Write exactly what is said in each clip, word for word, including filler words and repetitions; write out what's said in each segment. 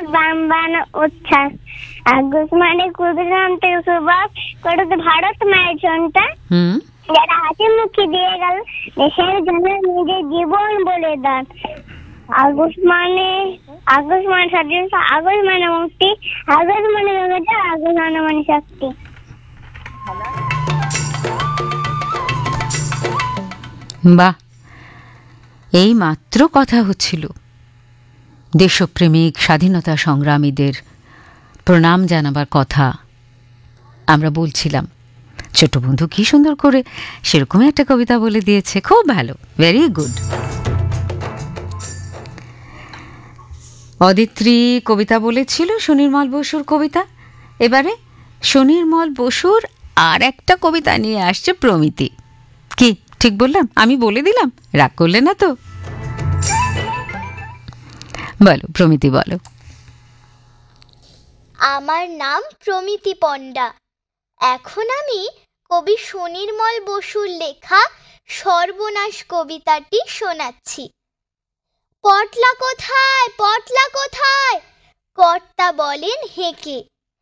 বান বান উচ্ছ্বাস, আগুসমানে কুদরান্তে সুবাস করতে ভারত মায়ের সন্তান, হুম যারা হাসি মুখে দিয়ে গেল দেশের জন্য নিজের জীবন বলে দান। আগস্ট মানে আগস্ট মানে স্বাধীনতা, আগস্ট মানে মুক্তি, আগস্ট মানে জগতে, আগস্ট মানে মানে শক্তি। বাহ, এই মাত্র কথা হচ্ছিল দেশপ্রেমিক স্বাধীনতা সংগ্রামীদের প্রণাম জানাবার কথা আমরা বলছিলাম। ছোট বন্ধু কি সুন্দর করে সেরকমই একটা কবিতা বলে দিয়েছে, খুব ভালো, ভেরি গুড। অদিত্রী কবিতা বলেছিল সুনির্মল বসুর কবিতা, এবারে সুনির্মল বসুর আর একটা কবিতা নিয়ে আসছে প্রমিতি। কি ঠিক বললাম? আমি বলে দিলাম, রাগ করলে না তো? বলো প্রমিতি, বলো। আমার নাম প্রমিতি পণ্ডা। এখন আমি কবি সুনির্মল বসুর লেখা সর্বনাশ কবিতাটি শোনাচ্ছি। পটলা কোথায়, পটলা কোথায়, কর্তা বলেন হেঁকে।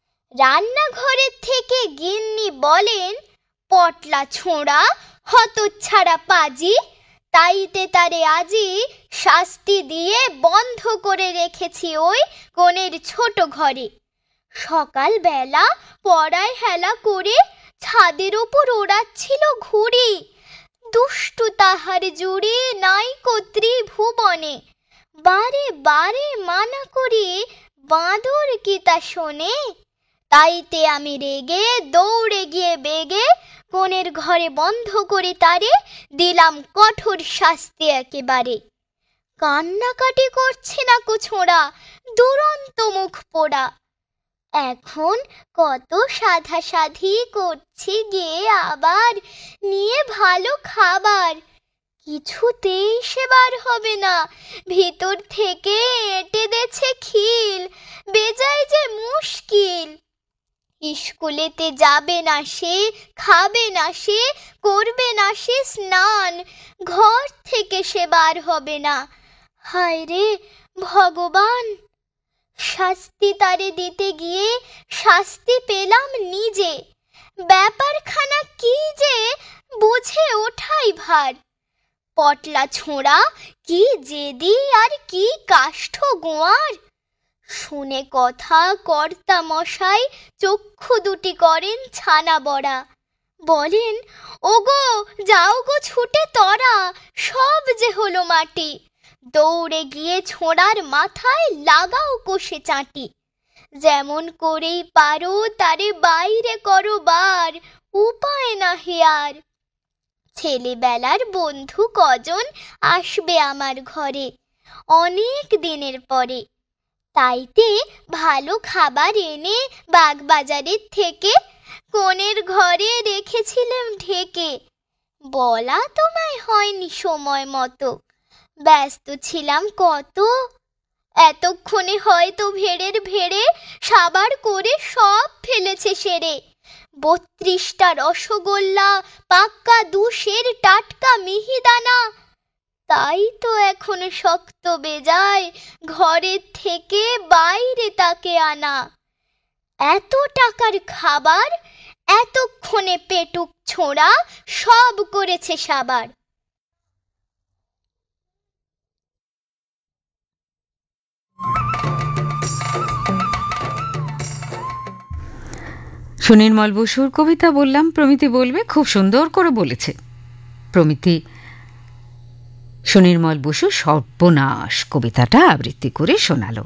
রান্নাঘরের থেকে গিন্নি বলেন, পটলা ছোঁড়া হতচ্ছাড়া পাজি, তাইতে তারে আজি শাস্তি দিয়ে বন্ধ করে রেখেছি ওই কোণের ছোট ঘরে। সকাল বেলা পড়ায় হেলা করে ছাদের ওপর ওড়াচ্ছিল ঘুড়ি, দুষ্টু তাহার জুড়ি নাই কর্ত্রী ভুবনে, বারে বারে মানা করি বাঁদর কি তা শোনে। তাইতে আমি রেগে দৌড়ে গিয়ে বেগে কোণের ঘরে বন্ধ করে তারে দিলাম কঠোর শাস্তি একেবারে। কান্নাকাটি করছে না কো ছোঁড়া, দুরন্ত মুখ পোড়া। এখন কত সাধা সাধি করছি গিয়ে আবার নিয়ে ভালো খাবার, কিছুতেই সেবার হবে না, ভিতর থেকে এঁটে দেছে খিল, বেজায় যে মুশকিল। স্কুলেতে যাবে না সে, খাবে না সে, করবে না সে স্নান, ঘর থেকে সেবার হবে না। হায় রে ভগবান, শাস্তি তারে দিতে গিয়ে শাস্তি পেলাম নিজে, ব্যাপারখানা কি যে বুঝে ওঠাই ভার। পটলা ছোঁড়া কি জেদি আর কি কাষ্ঠ গোয়ার, শুনে কথা কর্তা মশাই চক্ষু দুটি করেন ছানা বড়া, বলেন ওগো যাও গো ছুটে তরা, সব যে হলো মাটি, দৌড়ে গিয়ে ছোঁড়ার মাথায় লাগাও কষে চাঁটি। যেমন করেই পারো তারে বাইরে করো বার, উপায় না হেয়ার। ছেলেবেলার বন্ধু কজন আসবে আমার ঘরে অনেক দিনের পরে, তাইতে ভালো খাবার এনে বাগবাজারের থেকে কোণের ঘরে রেখেছিলাম ঢেকে। বলা তোমায় হয়নি সময় মতো, ব্যস্ত ছিলাম কত, এতক্ষণে হয়তো ভেড়ের ভেড়ে সাবার করে সব ফেলেছে সেরে। বত্রিশটা রসগোল্লা, পাক্কা দুশের টাটকা মিহিদানা, তাই তো এখন শক্ত বেজায় ঘরের থেকে বাইরে তাকে আনা। এত টাকার খাবার এতক্ষণে পেটুক ছোঁড়া সব করেছে সাবার। সুনির্মল বসুর কবিতা বললাম, প্রমিতি বলবে, খুব সুন্দর করে বলেছে প্রমিতি। সুনির্মল বসু সর্বনাশ কবিতাটা আবৃত্তি করে শোনালো।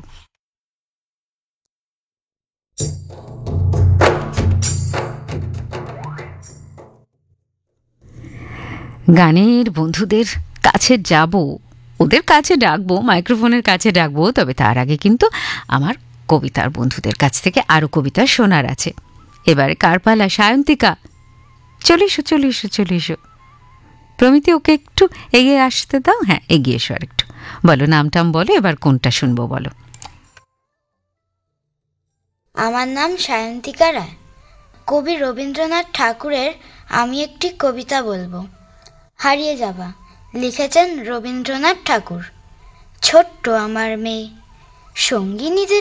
গানের বন্ধুদের কাছে যাব, ওদের কাছে ডাকবো, মাইক্রোফোনের কাছে ডাকবো, তবে তার আগে কিন্তু আমার কবিতার বন্ধুদের কাছ থেকে আরো কবিতা শোনার আছে। এবারে কার পালা? সায়ন্তিকা, চলে এসো চলে এসো চলে এসো। প্রমিতি ওকে একটু এগিয়ে আসতে দাও, হ্যাঁ এগিয়ে এসো আর একটু। বলো নামটাম বলো, এবার কোনটা শুনবো বলো। আমার নাম সায়ন্তিকা রায়। কবি রবীন্দ্রনাথ ঠাকুরের আমি একটি কবিতা বলবো। হারিয়ে যাবা, লিখেছেন রবীন্দ্রনাথ ঠাকুর। ছোট্ট আমার মেয়ে, সঙ্গী নিজে